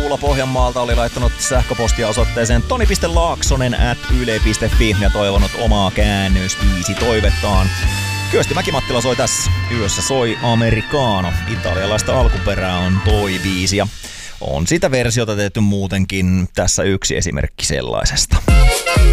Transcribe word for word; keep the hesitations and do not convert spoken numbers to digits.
Tuula Pohjanmaalta oli laittanut sähköpostia osoitteeseen toni piste laaksonen at yle piste fi ja toivonut omaa käännösbiisi toivettaan. Kyösti Mäki-Mattila soi tässä. Yössä soi Americano. Italialaista alkuperää on toi biisi ja on sitä versiota tehty muutenkin. Tässä yksi esimerkki sellaisesta.